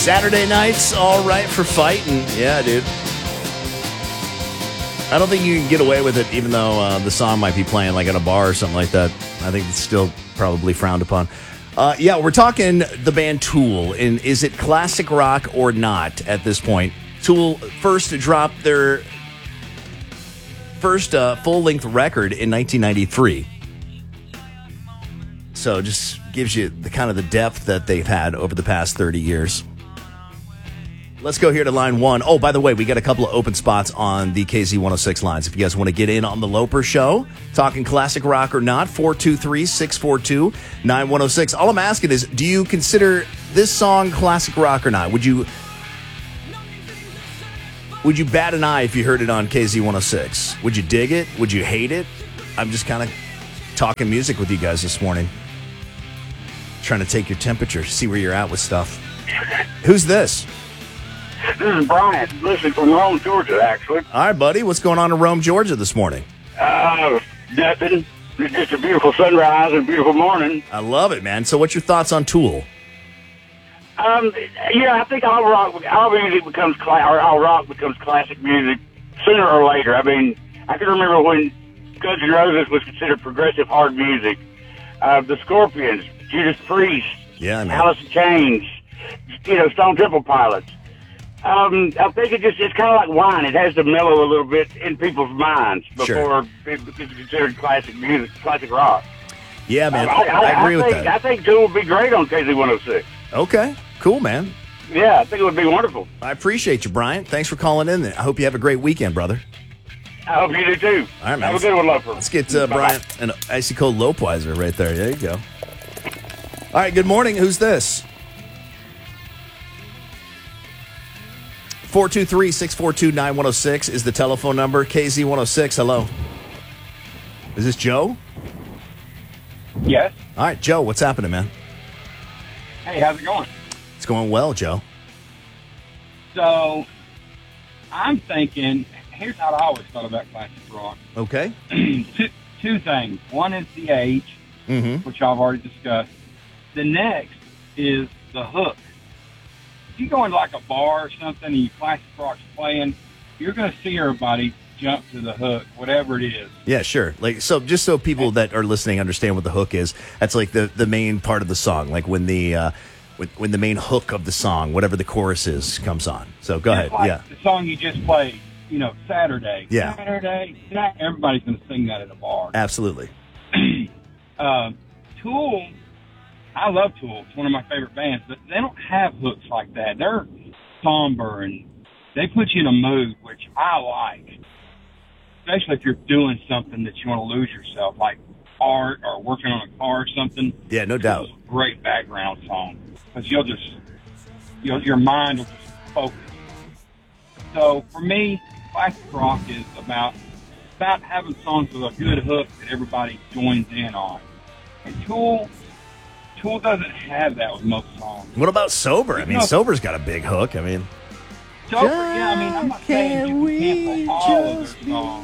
Saturday night's all right for fighting. Yeah, dude. I don't think you can get away with it, even though the song might be playing like at a bar or something like that. I think it's still probably frowned upon. Yeah, we're talking the band Tool, and is it classic rock or not at this point? Tool first dropped their first full-length record in 1993. So just gives you the kind of the depth that they've had over the past 30 years. Let's go here to line one. Oh, by the way, we got a couple of open spots on the KZ106 lines. If you guys want to get in on the Loper Show, talking classic rock or not, 423-642-9106. All I'm asking is, do you consider this song classic rock or not? Would you bat an eye if you heard it on KZ106? Would you dig it? Would you hate it? I'm just kind of talking music with you guys this morning. Trying to take your temperature, see where you're at with stuff. Who's this? This is Brian, listening from Rome, Georgia, actually. All right, buddy. What's going on in Rome, Georgia this morning? Nothing. It's just a beautiful sunrise and a beautiful morning. I love it, man. So what's your thoughts on Tool? I think all rock becomes classic music sooner or later. I mean, I can remember when Guns N' Roses was considered progressive hard music. The Scorpions, Judas Priest, Alice in Chains, Stone Temple Pilots. I think it's kind of like wine. It has to mellow a little bit in people's minds before it becomes considered classic music, classic rock. Yeah, man. I agree with that. I think Tool would be great on KZ106. Okay, cool, man. Yeah, I think it would be wonderful. I appreciate you, Brian. Thanks for calling in. I hope you have a great weekend, brother. I hope you do, too. All right, man. Have a good one, Loper. Let's get Brian an icy cold Lopeweiser right there. There you go. All right, good morning. Who's this? 423-642-9106 is the telephone number. KZ106, hello. Is this Joe? Yes. All right, Joe, what's happening, man? Hey, how's it going? It's going well, Joe. So, I'm thinking, here's how I always thought about classic rock. Okay. Two things. One is the age, which I've already discussed. The next is the hook. If you go into like a bar or something and you classic rock's playing, you're going to see everybody jump to the hook, whatever it is. Yeah, sure. Like, so just so people that are listening understand what the hook is, that's like the main part of the song, like when the main hook of the song, whatever the chorus is, comes on. So go ahead. Like the song you just played, Saturday. Yeah. Saturday. Everybody's going to sing that at a bar. Absolutely. Tool, I love Tool. It's one of my favorite bands, but they don't have hooks like that. They're somber and they put you in a mood, which I like. Especially if you're doing something that you want to lose yourself, like art or working on a car or something. Yeah, no doubt. It's a great background song because your mind will just focus. So for me, classic rock is about having songs with a good hook that everybody joins in on. And Tool doesn't have that with most songs. What about Sober? I mean, Sober's got a big hook. I mean, Sober, I'm not saying you can't play all of their songs.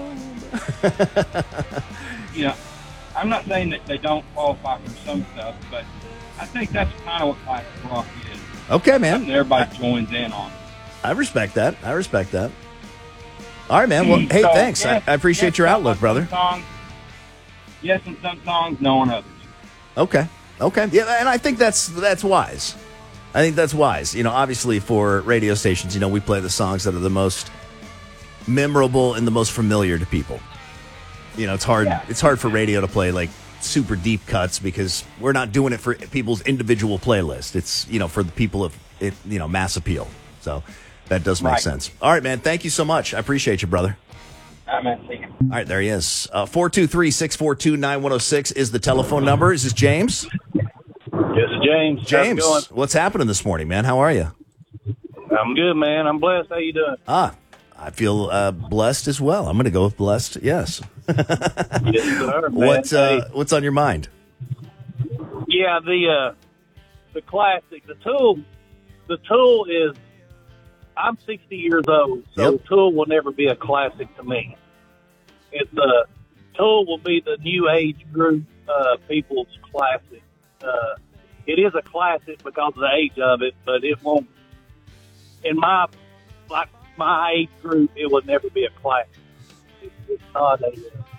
I'm not saying that they don't qualify for some stuff, but I think that's kind of what classic rock is. Okay, man. Something everybody joins in on. I respect that. All right, man. Well, hey, thanks. Yes, I appreciate your outlook, brother. Yes, in some songs, no on others. Okay. Yeah, and I think that's wise. I think that's wise. Obviously for radio stations, we play the songs that are the most memorable and the most familiar to people. It's hard. Yeah. It's hard for radio to play like super deep cuts because we're not doing it for people's individual playlist. It's for the people of it. Mass appeal. So that does make sense. All right, man. Thank you so much. I appreciate you, brother. All right, man. See you. All right, there he is. 423-642-9106 is the telephone number. Is this James? Yes, James. James, what's happening this morning, man? How are you? I'm good, man. I'm blessed. How you doing? I feel blessed as well. I'm going to go with blessed. Yes. Yes, sir, man. What's on your mind? Yeah, the classic, the Tool is. I'm 60 years old, so Tool will never be a classic to me. Tool will be the new age group people's classic. it is a classic because of the age of it, but it won't. In my age group, it will never be a classic. It's not a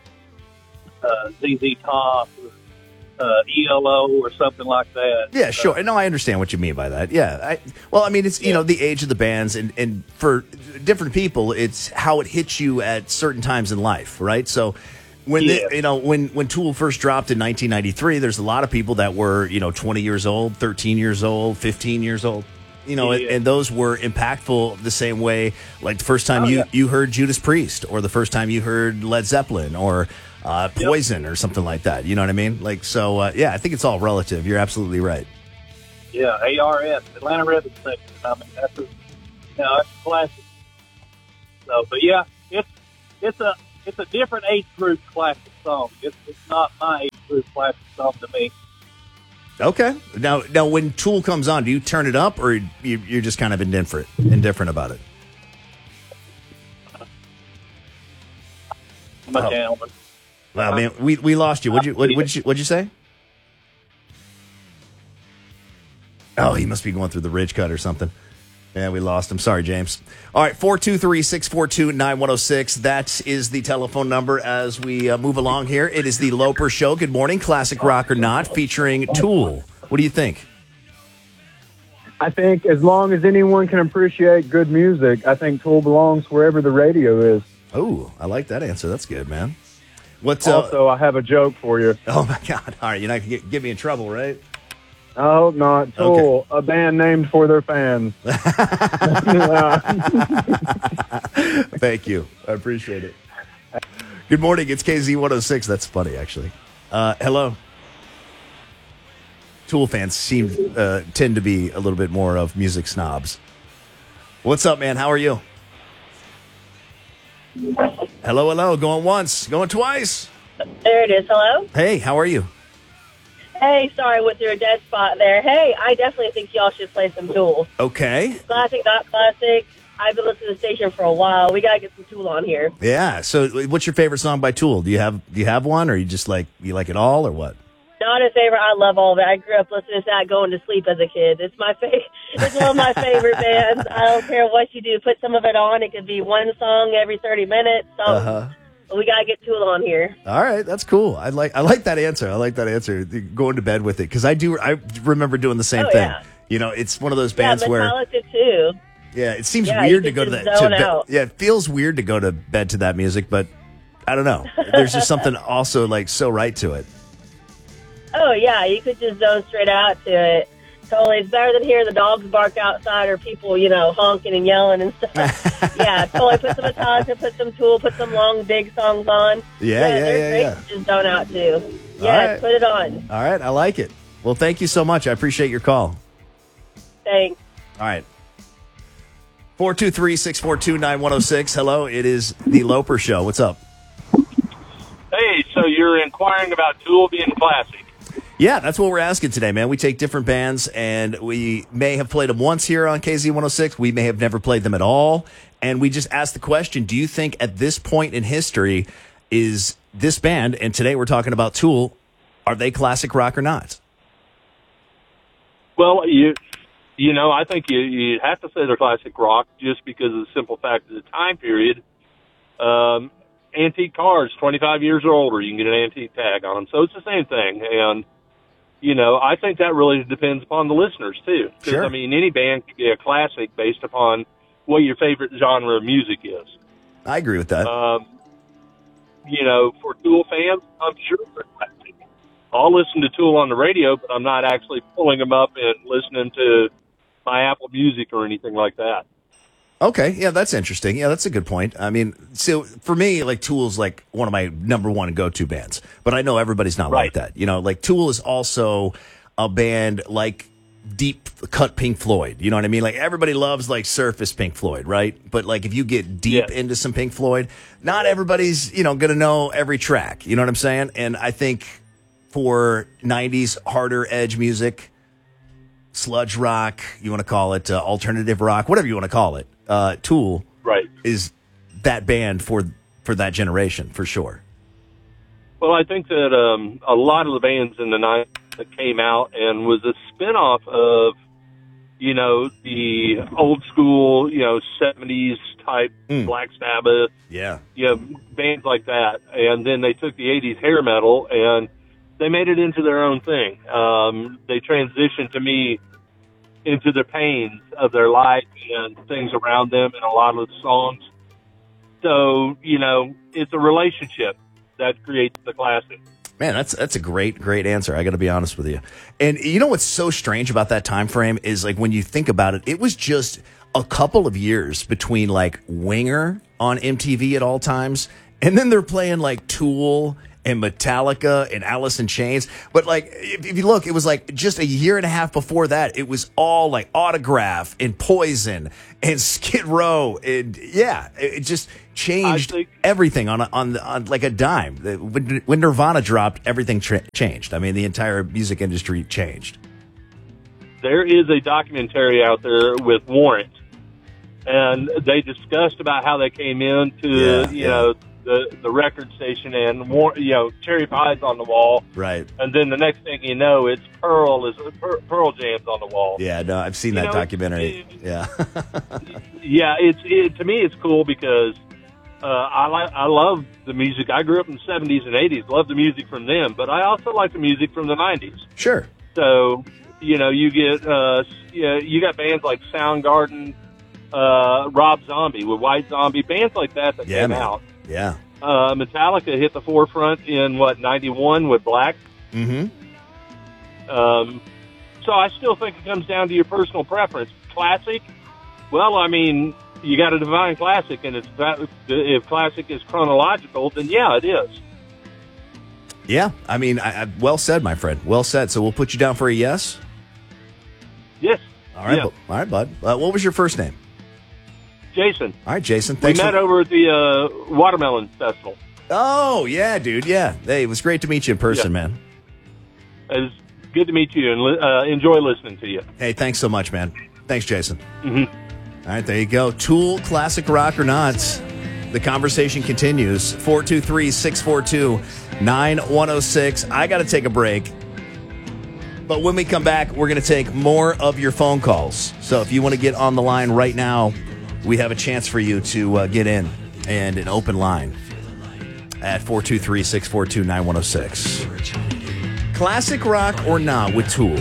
ZZ Top or ELO or something like that. Yeah, sure. No, I understand what you mean by that. Yeah. I mean, it's, the age of the bands, and for different people, it's how it hits you at certain times in life, right? So when, when Tool first dropped in 1993, there's a lot of people that were, 20 years old, 13 years old, 15 years old. And those were impactful the same way, like the first time you heard Judas Priest, or the first time you heard Led Zeppelin, or Poison, or something like that. You know what I mean? Like, so, I think it's all relative. You're absolutely right. Yeah, ARS, Atlanta Rhythm Section. I mean, that's a classic. So, but yeah, it's a different age group classic song. It's not my age group classic song to me. Okay. Now, when Tool comes on, do you turn it up, or you're just kind of indifferent about it? I'm a gentleman. Well, man, we lost you. What'd you say? Oh, he must be going through the ridge cut or something. Yeah, we lost him. Sorry, James. All right, 423-642-9106. That is the telephone number as we move along here. It is the Loper Show. Good morning, Classic Rock or Not, featuring Tool. What do you think? I think as long as anyone can appreciate good music, I think Tool belongs wherever the radio is. Oh, I like that answer. That's good, man. Also, I have a joke for you. Oh, my God. All right, you're not going to get me in trouble, right? I hope not. Tool, a band named for their fans. Thank you. I appreciate it. Good morning. It's KZ106. That's funny, actually. Hello. Tool fans tend to be a little bit more of music snobs. What's up, man? How are you? Hello. Going once. Going twice. There it is. Hello? Hey, how are you? Hey, sorry, went through a dead spot there. Hey, I definitely think y'all should play some Tool. Okay. Classic, not classic. I've been listening to the station for a while. We got to get some Tool on here. Yeah. So what's your favorite song by Tool? Do you have one, or you just like it all, or what? Not a favorite. I love all of it. I grew up listening to that going to sleep as a kid. It's my It's one of my favorite bands. I don't care what you do. Put some of it on. It could be one song every 30 minutes. So we got to get Tool on here. All right. That's cool. I like that answer. I like that answer. Going to bed with it. Because I remember doing the same thing. Yeah. It's one of those bands where Metallica too. Yeah, it seems weird to go to that. Yeah, it feels weird to go to bed to that music, but I don't know. There's just something also like so right to it. Oh, yeah, you could just zone straight out to it. Totally. It's better than hearing the dogs bark outside or people, honking and yelling and stuff. Yeah, totally. Put some Metallica, put some Tool, put some long, big songs on. They're great to just zone out to. Yeah, right. Put it on. All right, I like it. Well, thank you so much. I appreciate your call. Thanks. All right. 423-642-9106. Hello, it is the Loper Show. What's up? Hey, so you're inquiring about Tool being classic. Yeah, that's what we're asking today, man. We take different bands, and we may have played them once here on KZ106. We may have never played them at all. And we just asked the question, do you think at this point in history is this band, and today we're talking about Tool, are they classic rock or not? Well, I think you have to say they're classic rock just because of the simple fact of the time period. Antique cars, 25 years or older, you can get an antique tag on them. So it's the same thing. And, I think that really depends upon the listeners, too. Because, sure. Any band could be a classic based upon what your favorite genre of music is. I agree with that. For Tool fans, I'm sure they're classic. I'll listen to Tool on the radio, but I'm not actually pulling them up and listening to my Apple Music or anything like that. Okay, yeah, that's interesting. Yeah, that's a good point. So for me, like Tool's like one of my number one go-to bands, but I know everybody's not like that. Like Tool is also a band like deep cut Pink Floyd. You know what I mean? Like everybody loves like surface Pink Floyd, right? But like if you get deep into some Pink Floyd, not everybody's, going to know every track. You know what I'm saying? And I think for 90s harder edge music, sludge rock, you want to call it alternative rock, whatever you want to call it, Tool is that band for that generation, for sure. Well, I think that a lot of the bands in the 90s that came out and was a spinoff of, you know, the old school, you know, 70s type Black Sabbath, Yeah. you know, bands like that. And then they took the 80s hair metal and they made it into their own thing. They transitioned, to me, into the pains of their life and things around them in a lot of the songs. So, you know, it's a relationship that creates the classic. Man, that's a great answer. I got to be honest with you. And you know what's so strange about that time frame is, like, when you think about it, it was just a couple of years between like Winger on MTV at all times, and then they're playing like Tool and Metallica and Alice in Chains. But like, if you look, it was like just a year and a half before that, it was all like Autograph and Poison and Skid Row. And yeah, it just changed everything on like a dime. When Nirvana dropped, everything changed. I mean, the entire music industry changed. There is a documentary out there with Warrant, and they discussed about how they came into, you know, the record station, and, you know, Cherry Pie's on the wall. Right. And then the next thing you know, it's Pearl Jam's on the wall. Yeah, no, I've seen that documentary. Yeah. Yeah, to me, it's cool because I love the music. I grew up in the 70s and 80s, love the music from them, but I also like the music from the 90s. Sure. So, you know, you get, you got bands like Soundgarden, Rob Zombie with White Zombie, bands like that came out. Yeah. Metallica hit the forefront in, 91 with Black? Mm-hmm. So I still think it comes down to your personal preference. Classic? Well, I mean, you got to define classic, and if classic is chronological, then yeah, it is. Yeah, I mean, well said, my friend. Well said. So we'll put you down for a yes? Yes. All right, yeah. All right, bud. What was your first name? Jason. All right, Jason. Thanks. We met over at the Watermelon Festival. Oh, yeah, dude. Yeah. Hey, it was great to meet you in person, man. It was good to meet you and enjoy listening to you. Hey, thanks so much, man. Thanks, Jason. Mm-hmm. All right, there you go. Tool, classic rock or not. The conversation continues. 423-642-9106. I got to take a break. But when we come back, we're going to take more of your phone calls. So if you want to get on the line right now, we have a chance for you to get in, and an open line at 423-642-9106. Classic rock or not with Tool.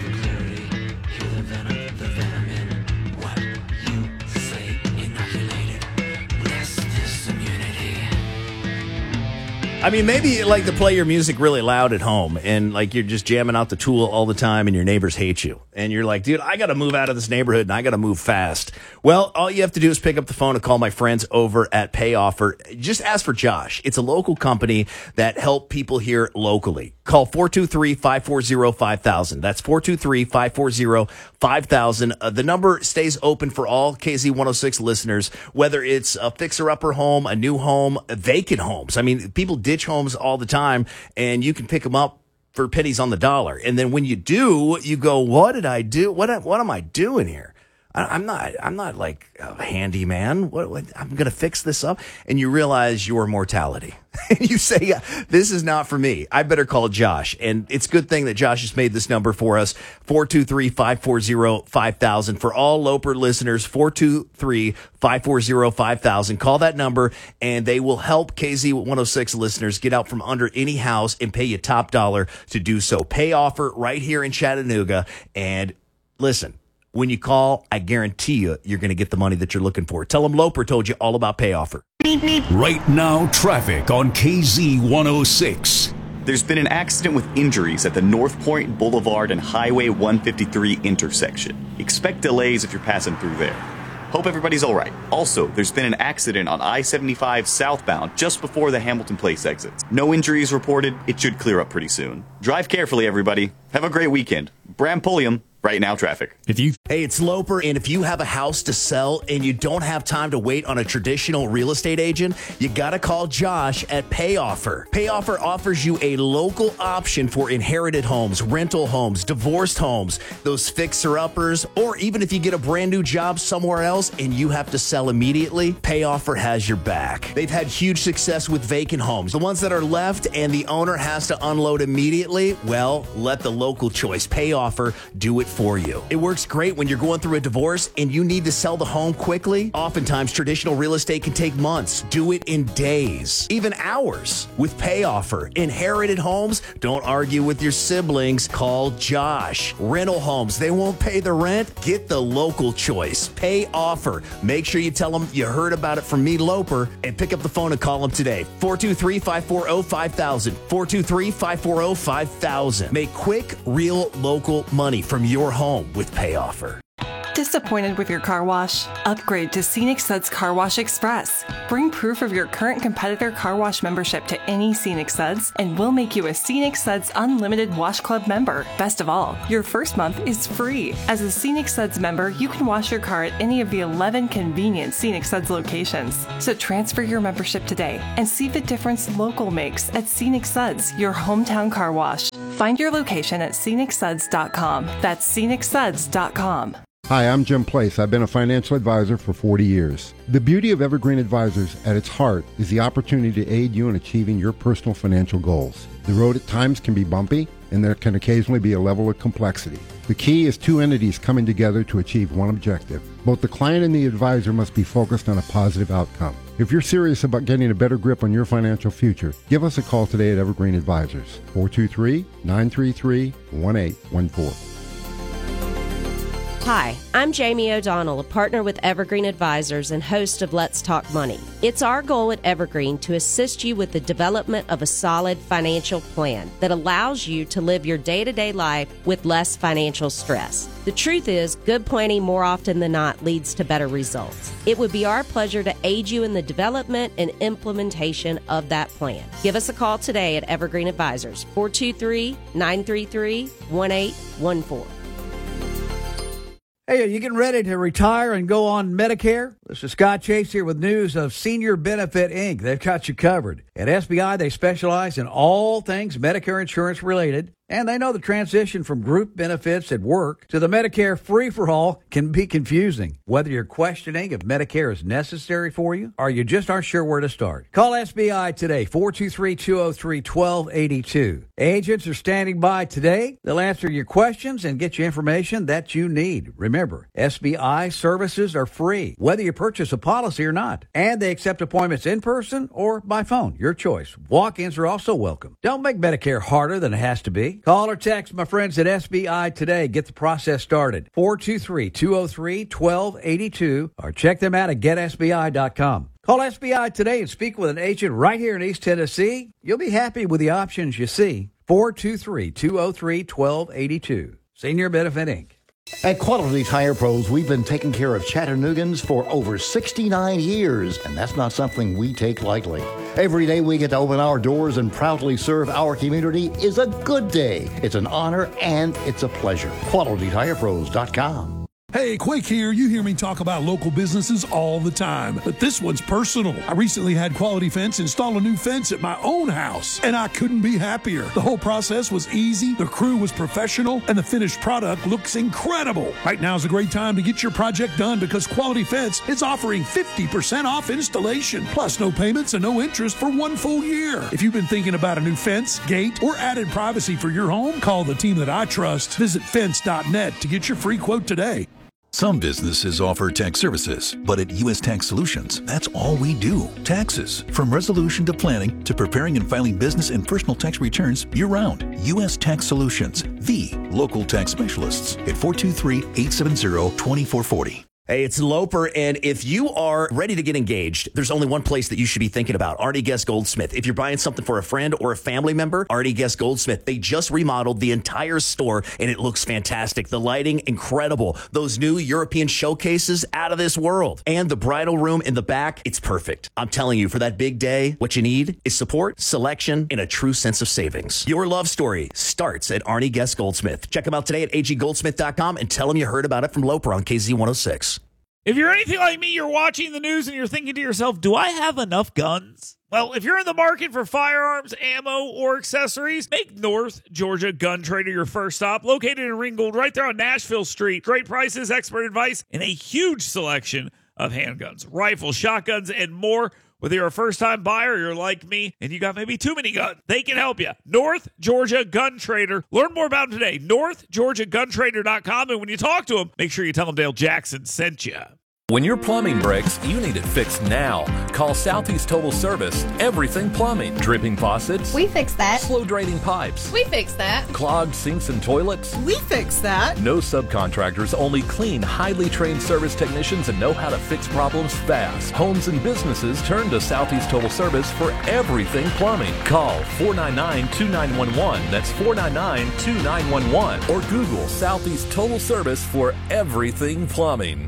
I mean, maybe you like to play your music really loud at home and like you're just jamming out the Tool all the time and your neighbors hate you. And you're like, dude, I got to move out of this neighborhood and I got to move fast. Well, all you have to do is pick up the phone and call my friends over at PayOffer. Just ask for Josh. It's a local company that help people here locally. Call 423-540-5000. That's 423-540-5000. The number stays open for all KZ106 listeners, whether it's a fixer-upper home, a new home, vacant homes. I mean, people ditch homes all the time, and you can pick them up for pennies on the dollar. And then when you do, you go, what did I do? What am I doing here? I'm not like a handyman. What I'm going to fix this up. And you realize your mortality. And you say, yeah, this is not for me. I better call Josh. And it's a good thing that Josh has made this number for us. 423-540-5000. For all Loper listeners, 423-540-5000. Call that number and they will help KZ106 listeners get out from under any house and pay you top dollar to do so. PayOffer right here in Chattanooga. And listen, when you call, I guarantee you're going to get the money that you're looking for. Tell them Loper told you all about PayOffer. Right now, traffic on KZ106. There's been an accident with injuries at the North Point Boulevard and Highway 153 intersection. Expect delays if you're passing through there. Hope everybody's all right. Also, there's been an accident on I-75 southbound just before the Hamilton Place exits. No injuries reported. It should clear up pretty soon. Drive carefully, everybody. Have a great weekend. Bram Pulliam, Right Now Traffic. Hey, it's Loper, and if you have a house to sell and you don't have time to wait on a traditional real estate agent, you got to call Josh at PayOffer. PayOffer offers you a local option for inherited homes, rental homes, divorced homes, those fixer-uppers, or even if you get a brand new job somewhere else and you have to sell immediately, PayOffer has your back. They've had huge success with vacant homes. The ones that are left and the owner has to unload immediately, well, let the local choice, PayOffer, do it for you. It works great when you're going through a divorce and you need to sell the home quickly. Oftentimes, traditional real estate can take months. Do it in days, even hours with PayOffer. Inherited homes, don't argue with your siblings. Call Josh. Rental homes, they won't pay the rent. Get the local choice. PayOffer. Make sure you tell them you heard about it from me, Loper, and pick up the phone and call them today. 423-540-5000. 423-540-5000. Make quick, real local money from your home with PayOffer. Disappointed with your car wash? Upgrade to Scenic Suds Car Wash Express. Bring proof of your current competitor car wash membership to any Scenic Suds, and we'll make you a Scenic Suds Unlimited Wash Club member. Best of all, your first month is free. As a Scenic Suds member, you can wash your car at any of the 11 convenient Scenic Suds locations. So transfer your membership today and see the difference local makes at Scenic Suds, your hometown car wash. Find your location at scenicsuds.com. That's scenicsuds.com. Hi, I'm Jim Place. I've been a financial advisor for 40 years. The beauty of Evergreen Advisors at its heart is the opportunity to aid you in achieving your personal financial goals. The road at times can be bumpy, and there can occasionally be a level of complexity. The key is two entities coming together to achieve one objective. Both the client and the advisor must be focused on a positive outcome. If you're serious about getting a better grip on your financial future, give us a call today at Evergreen Advisors, 423-933-1814. Hi, I'm Jamie O'Donnell, a partner with Evergreen Advisors and host of Let's Talk Money. It's our goal at Evergreen to assist you with the development of a solid financial plan that allows you to live your day-to-day life with less financial stress. The truth is, good planning more often than not leads to better results. It would be our pleasure to aid you in the development and implementation of that plan. Give us a call today at Evergreen Advisors, 423-933-1814. Hey, are you getting ready to retire and go on Medicare? This is Scott Chase here with news of Senior Benefit, Inc. They've got you covered. At SBI, they specialize in all things Medicare insurance related, and they know the transition from group benefits at work to the Medicare free-for-all can be confusing. Whether you're questioning if Medicare is necessary for you or you just aren't sure where to start, call SBI today, 423-203-1282. Agents are standing by today. They'll answer your questions and get you information that you need. Remember, SBI services are free, whether you purchase a policy or not, and they accept appointments in person or by phone. Your choice. Walk-ins are also welcome. Don't make Medicare harder than it has to be. Call or text my friends at SBI today. Get the process started. 423-203-1282 or check them out at getsbi.com. Call SBI today and speak with an agent right here in East Tennessee. You'll be happy with the options you see. 423-203-1282. Senior Benefit, Inc. At Quality Tire Pros, we've been taking care of Chattanoogan's for over 69 years, and that's not something we take lightly. Every day we get to open our doors and proudly serve our community is a good day. It's an honor and it's a pleasure. QualityTirePros.com. Hey, Quake here. You hear me talk about local businesses all the time, but this one's personal. I recently had Quality Fence install a new fence at my own house, and I couldn't be happier. The whole process was easy, the crew was professional, and the finished product looks incredible. Right now is a great time to get your project done because Quality Fence is offering 50% off installation, plus no payments and no interest for 1 full year. If you've been thinking about a new fence, gate, or added privacy for your home, call the team that I trust. Visit fence.net to get your free quote today. Some businesses offer tax services, but at U.S. Tax Solutions, that's all we do. Taxes. From resolution to planning to preparing and filing business and personal tax returns year-round. U.S. Tax Solutions, the local tax specialists at 423-870-2440. Hey, it's Loper, and if you are ready to get engaged, there's only one place that you should be thinking about, Artie Guest Goldsmith. If you're buying something for a friend or a family member, Artie Guest Goldsmith. They just remodeled the entire store, and it looks fantastic. The lighting, incredible. Those new European showcases, out of this world. And the bridal room in the back, it's perfect. I'm telling you, for that big day, what you need is support, selection, and a true sense of savings. Your love story starts at Artie Guest Goldsmith. Check them out today at aggoldsmith.com and tell them you heard about it from Loper on KZ106. If you're anything like me, you're watching the news and you're thinking to yourself, do I have enough guns? Well, if you're in the market for firearms, ammo, or accessories, make North Georgia Gun Trader your first stop. Located in Ringgold, right there on Nashville Street. Great prices, expert advice, and a huge selection of handguns, rifles, shotguns, and more. Whether you're a first-time buyer or you're like me and you got maybe too many guns, they can help you. North Georgia Gun Trader. Learn more about them today. NorthGeorgiaGunTrader.com. And when you talk to them, make sure you tell them Dale Jackson sent you. When your plumbing breaks, you need it fixed now. Call Southeast Total Service. Everything plumbing. Dripping faucets. We fix that. Slow draining pipes. We fix that. Clogged sinks and toilets. We fix that. No subcontractors, only clean, highly trained service technicians and know how to fix problems fast. Homes and businesses turn to Southeast Total Service for everything plumbing. Call 499-2911. That's 499-2911. Or Google Southeast Total Service for everything plumbing.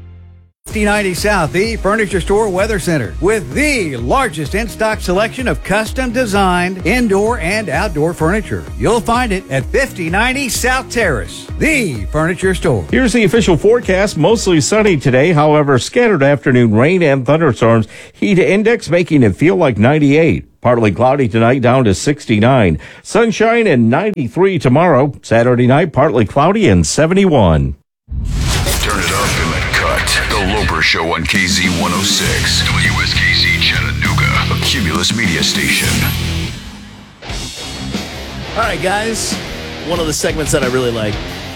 6090 South, the Furniture Store Weather Center, with the largest in-stock selection of custom-designed indoor and outdoor furniture. You'll find it at 5090 South Terrace, the Furniture Store. Here's the official forecast. Mostly sunny today. However, scattered afternoon rain and thunderstorms. Heat index making it feel like 98. Partly cloudy tonight, down to 69. Sunshine and 93 tomorrow. Saturday night, partly cloudy and 71. Turn it up in the cut. The Loper Show on KZ106. WSKZ Chattanooga. A Cumulus media station. All right, guys. One of the segments that I really like.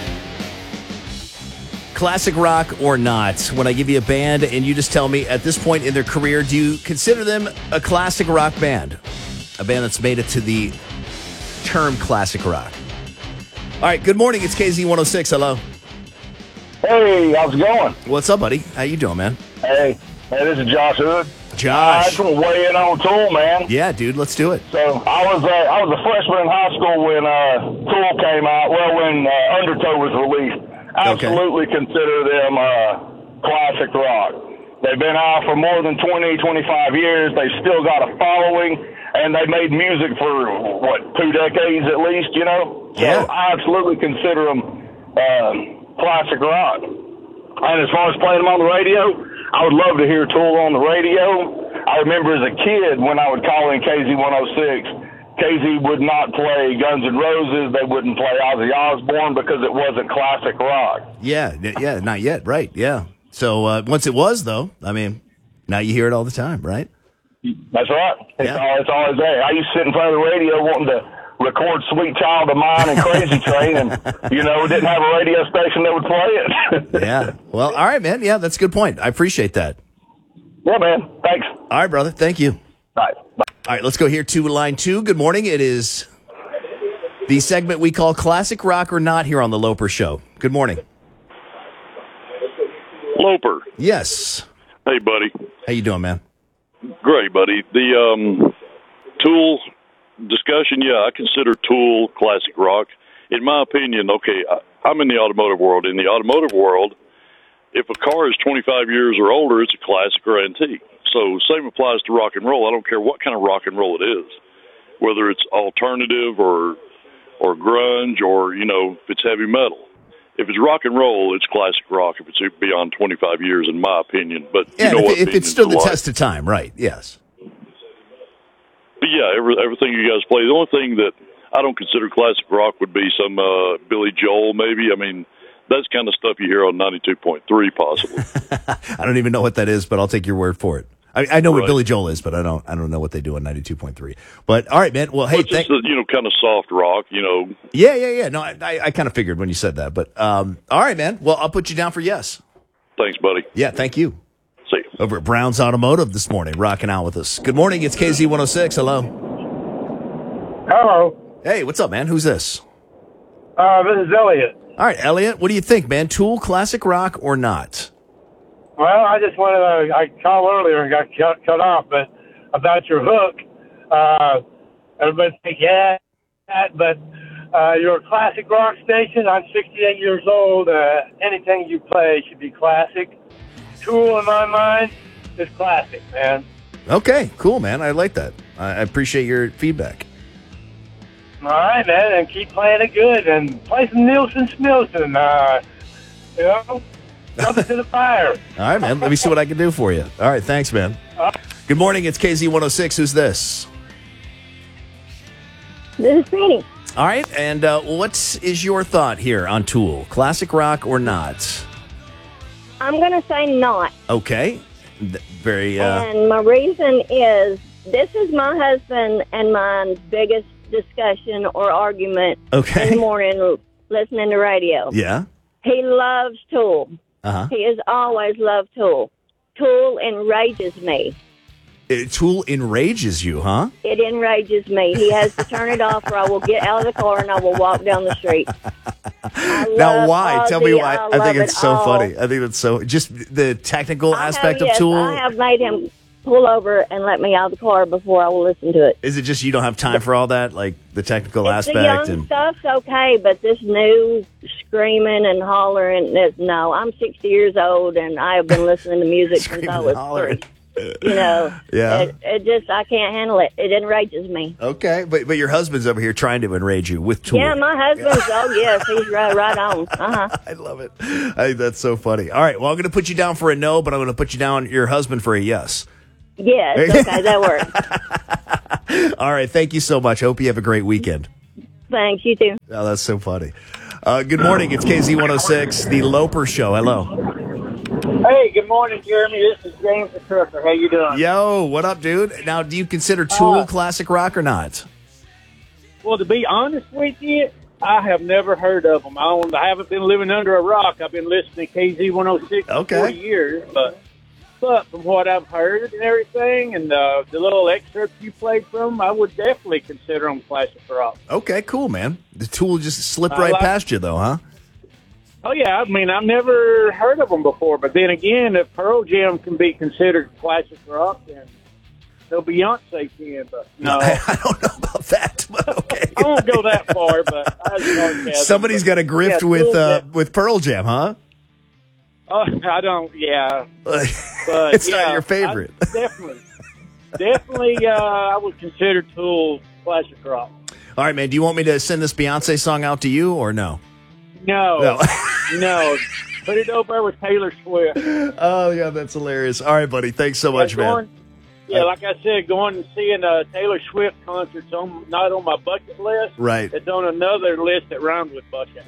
Classic rock or not. When I give you a band and you just tell me at this point in their career, do you consider them a classic rock band? A band that's made it to the term classic rock. All right, good morning. It's KZ106. Hello. Hey, how's it going? What's up, buddy? How you doing, man? Hey, this is Josh Hood. Josh. I just want to weigh in on Tool, man. Yeah, dude, let's do it. So I was a freshman in high school when Tool came out. Well, when Undertow was released. Absolutely consider them classic rock. They've been out for more than 20, 25 years. They've still got a following, and they made music for, 2 decades at least, you know? So yeah. I absolutely consider them classic rock. And as far as playing them on the radio, I would love to hear Tool on the radio. I remember as a kid when I would call in KZ106, KZ would not play Guns N' Roses. They wouldn't play Ozzy Osbourne because it wasn't classic rock. Yeah, not yet, right, yeah. So once it was, though, I mean, now you hear it all the time, right? That's right. It's always there. I used to sit in front of the radio wanting to record Sweet Child of Mine and Crazy Train, and, didn't have a radio station that would play it. Yeah. Well, all right, man. Yeah, that's a good point. I appreciate that. Yeah, man. Thanks. All right, brother. Thank you. All right. Bye. All right, let's go here to line 2. Good morning. It is the segment we call Classic Rock or Not here on the Loper Show. Good morning. Loper. Yes. Hey, buddy. How you doing, man? Great, buddy. The Tool discussion, yeah, I consider Tool classic rock. In my opinion, okay, I'm in the automotive world. In the automotive world, if a car is 25 years or older, it's a classic or antique. So same applies to rock and roll. I don't care what kind of rock and roll it is, whether it's alternative or grunge or, if it's heavy metal. If it's rock and roll, it's classic rock. If it's beyond 25 years, in my opinion. But yeah, if it stood the test of time, right, yes. But yeah, everything you guys play. The only thing that I don't consider classic rock would be some Billy Joel, maybe. I mean, that's kind of stuff you hear on 92.3, possibly. I don't even know what that is, but I'll take your word for it. I know what Billy Joel is, but I don't know what they do on 92.3. But all right, man. Well, hey, just kind of soft rock, Yeah. No, I kind of figured when you said that, but all right, man. Well, I'll put you down for yes. Thanks, buddy. Yeah, thank you. See you. Over at Brown's Automotive this morning, rocking out with us. Good morning. It's KZ106. Hello. Hello. Hey, what's up, man? Who's this? This is Elliot. All right, Elliot. What do you think, man? Tool, classic rock or not? Well, I just wanted to, I called earlier and got cut off, but about your hook, everybody think, yeah, but you're a classic rock station. I'm 68 years old. Anything you play should be classic. Tool, in my mind, is classic, man. Okay, cool, man. I like that. I appreciate your feedback. All right, man, and keep playing it good and play some Nielsen Smilson. You know, jump into the fire. All right, man. Let me see what I can do for you. All right, thanks, man. Good morning. It's KZ106. Who's this? This is Fanny. All right, and what is your thought here on Tool? Classic rock or not? I'm going to say not. Okay. Very. And my reason is this is my husband and mine's biggest discussion or argument in the morning listening to radio. Yeah. He loves Tool. Uh-huh. He has always loved Tool. Tool enrages me. Tool enrages you, huh? It enrages me. He has to turn it off or I will get out of the car and I will walk down the street. Now, why? Tell me why. I think it's so all. funny. I think it's so... Just the technical aspect of Tool? I have made him pull over and let me out of the car before I will listen to it. Is it just you don't have time for all that? Like the technical aspect? The young stuff's okay, but this new screaming and hollering, no. I'm 60 years old and I have been listening to music since I was 3. You know, Yeah. it just, I can't handle it. It enrages me. Okay, but your husband's over here trying to enrage you with Tool. Yeah, my husband's, oh yes, he's right on. Uh-huh. I love it. I think that's so funny. All right, well, I'm going to put you down for a no, but I'm going to put you down, your husband, for a yes. Yes, okay, that works. All right, thank you so much. I hope you have a great weekend. Thanks, you too. Oh, that's so funny. Good morning. It's KZ106, the Loper Show. Hello. Hey, good morning, Jeremy. This is James the Trucker. How you doing? Yo, what up, dude? Now, do you consider Tool classic rock or not? Well, to be honest with you, I have never heard of them. I haven't been living under a rock. I've been listening to KZ106 for 40 years. But from what I've heard and everything, and the little excerpts you played from, I would definitely consider them classic rock. Okay, cool, man. The Tool just slipped right past you, though, huh? Oh, yeah. I mean, I've never heard of them before. But then again, if Pearl Jam can be considered classic rock, then no Beyonce can. But no. I don't know about that, but okay. I won't go that far, but I was sarcasm. Somebody's got a grift with Pearl Jam, huh? Oh, I don't, yeah. But It's not your favorite. Definitely, I would consider Tool classic rock. All right, man. Do you want me to send this Beyonce song out to you or no? No. No. Put it over with Taylor Swift. Oh, yeah, that's hilarious. All right, buddy. Thanks so much, man. Yeah, like I said, going and seeing a Taylor Swift concert's not on my bucket list. Right. It's on another list that rhymes with bucket.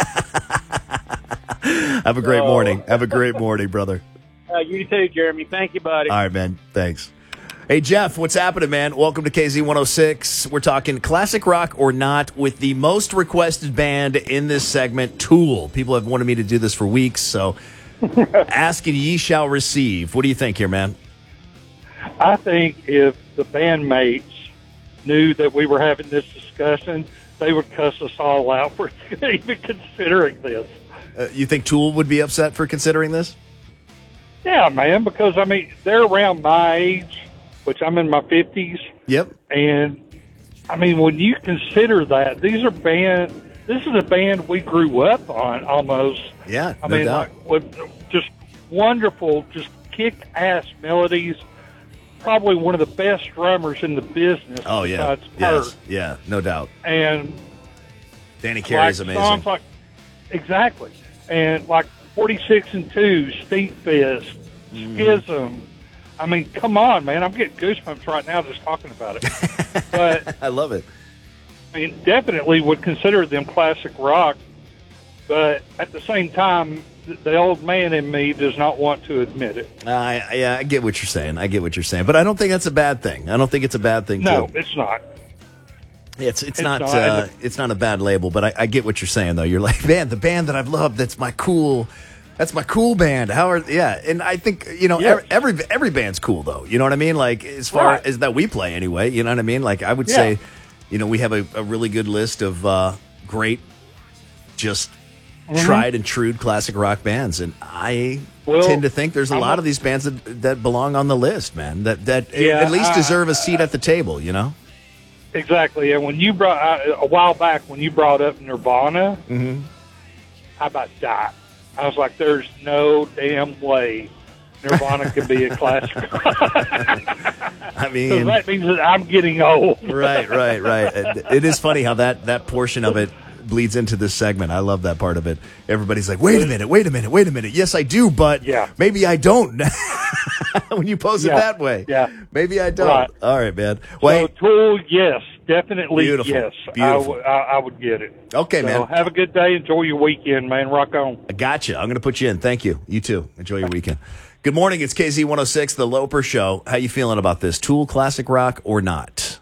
Have a great morning. Have a great morning, brother. You too, Jeremy. Thank you, buddy. All right, man. Thanks. Hey, Jeff, what's happening, man? Welcome to KZ106. We're talking classic rock or not with the most requested band in this segment, Tool. People have wanted me to do this for weeks, so ask and ye shall receive. What do you think here, man? I think if the bandmates knew that we were having this discussion, they would cuss us all out for even considering this. You think Tool would be upset for considering this? Yeah, man, because, I mean, they're around my age, which I'm in my 50s. Yep. And, I mean, when you consider that, this is a band we grew up on almost. Yeah, I mean, doubt. like, with just wonderful, just kick-ass melodies. Probably one of the best drummers in the business. Oh, yeah. Besides Yes. Kurt. Yeah, no doubt. And Danny Carey's like amazing. songs like, exactly. And like 46 and 2, Steep Fist, Schism. I mean, come on, man. I'm getting goosebumps right now just talking about it. But I love it. I mean, definitely would consider them classic rock. But at the same time, the old man in me does not want to admit it. Yeah, I get what you're saying. But I don't think that's a bad thing. I don't think it's a bad thing. No, too. it's not. It's not a bad label, but I get what you're saying though. You're like, man, the band that I've loved, that's my cool band. And I think, every band's cool though. You know what I mean? Like as far as that we play anyway, you know what I mean? Like I would say, we have a really good list of great just tried and true classic rock bands, and I tend to think there's a lot of these bands that belong on the list, man. That at least deserve a seat at the table, you know. Exactly, and when you brought a while back when you brought up Nirvana, I about died. I was like, "There's no damn way Nirvana could be a classic." I mean, that means that I'm getting old. Right. It is funny how that portion of it bleeds into this segment. I love that part of it. Everybody's like, wait a minute. Yes, I do, but maybe I don't. When you pose it that way. Yeah. Maybe I don't. Right. All right, man. So, Tool, yes. Definitely Beautiful. Yes. Beautiful. I would get it. Okay, man. Have a good day. Enjoy your weekend, man. Rock on. I gotcha. I'm going to put you in. Thank you. You too. Enjoy your weekend. Good morning. It's KZ106, The Loper Show. How you feeling about this? Tool, classic rock, or not?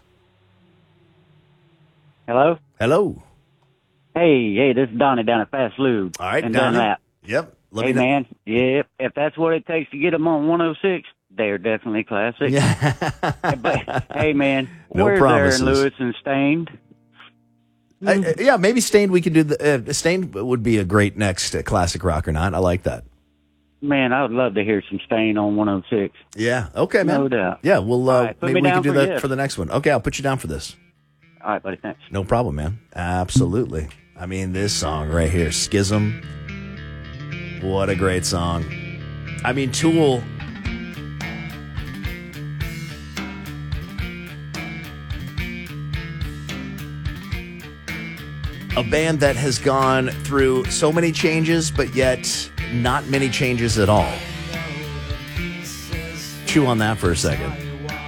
Hello? Hello. Hey, this is Donnie down at Fast Lube. All right, and Donnie. That. Yep. Hey, man, if that's what it takes to get them on 106, they're definitely classic. But, hey, man, No where's promises. Aaron Lewis and Stained? Yeah, maybe Stained. We could do Stained would be a great next classic rock or not. I like that. Man, I would love to hear some Stained on 106. Yeah. Okay, man. No doubt. Yeah, well, right, maybe we can do that for the next one. Okay, I'll put you down for this. All right, buddy. Thanks. No problem, man. Absolutely. I mean, this song right here, Schism. What a great song. I mean, Tool. A band that has gone through so many changes, but yet not many changes at all. Chew on that for a second.